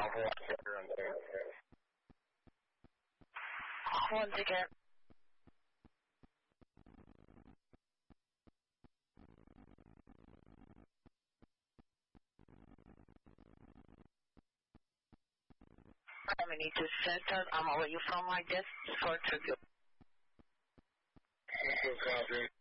Once again. I need to set up. I'm away from my desk for tribute. Copy.